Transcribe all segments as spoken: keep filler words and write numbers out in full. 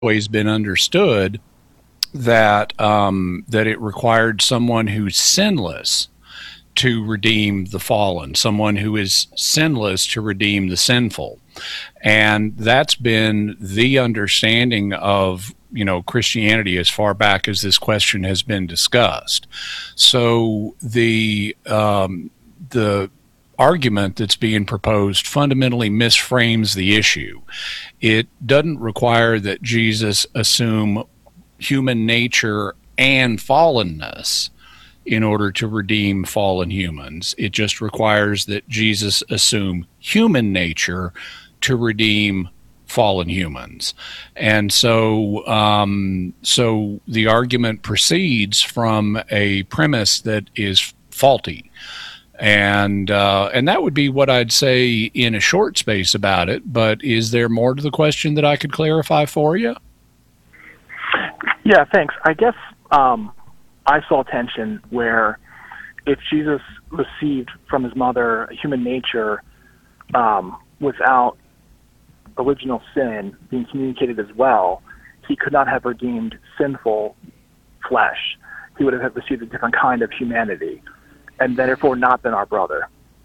always been understood that um, that it required someone who's sinless to redeem the fallen, someone who is sinless to redeem the sinful. And that's been the understanding of, you know, Christianity as far back as this question has been discussed. So the um, the argument that's being proposed fundamentally misframes the issue. It doesn't require that Jesus assume human nature and fallenness in order to redeem fallen humans. It just requires that Jesus assume human nature to redeem fallen humans. And so um, so the argument proceeds from a premise that is faulty. And uh, and that would be what I'd say in a short space about it. But is there more to the question that I could clarify for you? Yeah, thanks. I guess um, I saw tension where if Jesus received from his mother human nature um, without original sin being communicated as well, he could not have redeemed sinful flesh. He would have received a different kind of humanity, and therefore not been our brother.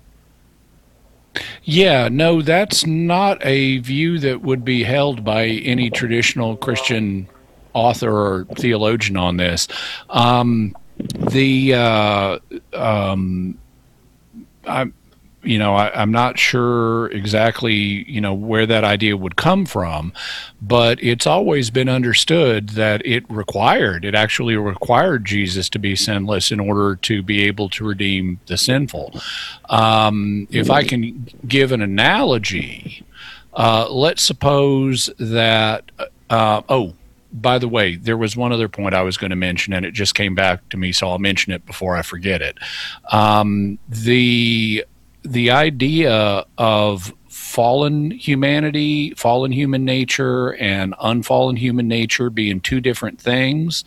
Yeah, no, that's not a view that would be held by any traditional Christian author or theologian on this. Um, the uh, um, I'm, you know, I, I'm not sure exactly, you know, where that idea would come from, but it's always been understood that it required, it actually required Jesus to be sinless in order to be able to redeem the sinful. Um, if I can give an analogy, uh, let's suppose that, uh, oh, by the way, there was one other point I was going to mention, and it just came back to me, so I'll mention it before I forget it. Um, the the idea of fallen humanity, fallen human nature, and unfallen human nature being two different things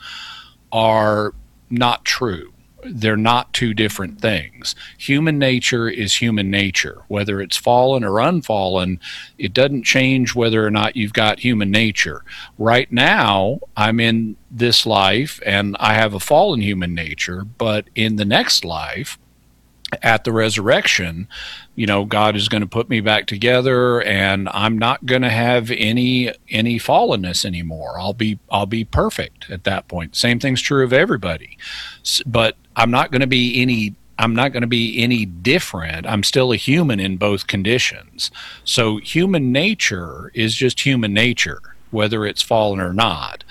are not true. They're not two different things. Human nature is human nature. Whether it's fallen or unfallen, it doesn't change whether or not you've got human nature. Right now, I'm in this life and I have a fallen human nature, but in the next life, at the resurrection, you know, God is going to put me back together, and I'm not going to have any any fallenness anymore. I'll be I'll be perfect at that point. Same thing's true of everybody, but I'm not going to be any I'm not going to be any different. I'm still a human in both conditions. So human nature is just human nature, whether it's fallen or not.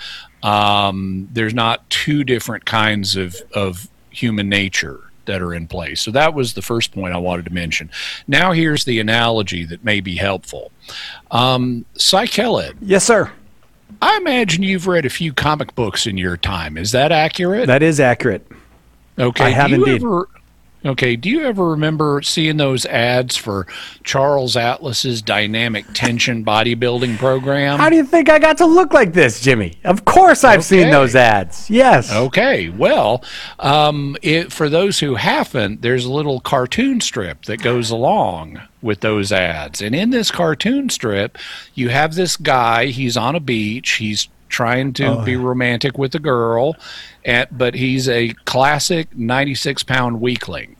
Um, there's not two different kinds of of human nature that are in place. So that was the first point I wanted to mention. Now here's the analogy that may be helpful. Um, Psychelid. Yes, sir. I imagine you've read a few comic books in your time. Is that accurate? That is accurate. Okay. I have do you indeed. Ever, okay. Do you ever remember seeing those ads for Charles Atlas's dynamic tension bodybuilding program? How do you think I got to look like this, Jimmy? Of course I've Okay. seen those ads. Yes. Okay. Well, um, it, for those who haven't, there's a little cartoon strip that goes along with those ads. And in this cartoon strip, you have this guy. He's on a beach. He's trying to Oh, be yeah. romantic with a girl, at, but he's a classic ninety-six pound weakling.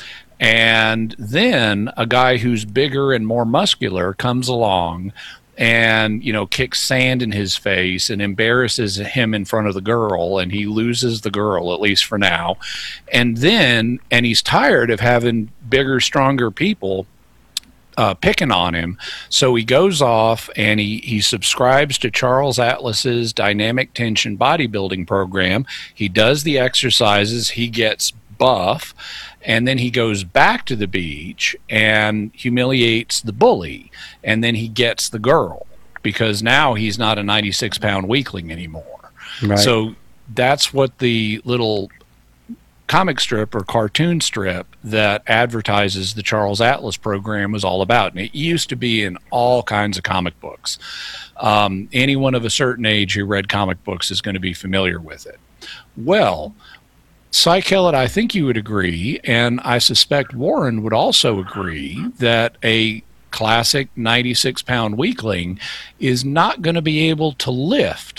And then a guy who's bigger and more muscular comes along and, you know, kicks sand in his face and embarrasses him in front of the girl, and he loses the girl, at least for now. And then, and he's tired of having bigger, stronger people Uh, picking on him. So he goes off and he, he subscribes to Charles Atlas's dynamic tension bodybuilding program. He does the exercises, he gets buff, and then he goes back to the beach and humiliates the bully. And then he gets the girl because now he's not a ninety-six pound weakling anymore. Right. So that's what the little comic strip or cartoon strip that advertises the Charles Atlas program was all about. And it used to be in all kinds of comic books. Um, anyone of a certain age who read comic books is going to be familiar with it. Well, Psychelid, I think you would agree, and I suspect Warren would also agree, that a classic ninety-six pound weakling is not going to be able to lift